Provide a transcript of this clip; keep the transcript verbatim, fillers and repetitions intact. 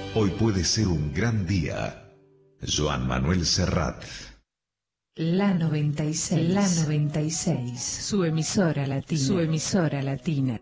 Hoy puede ser un gran día. Joan Manuel Serrat. La noventa y seis. La noventa y seis. Su emisora latina. Su emisora latina.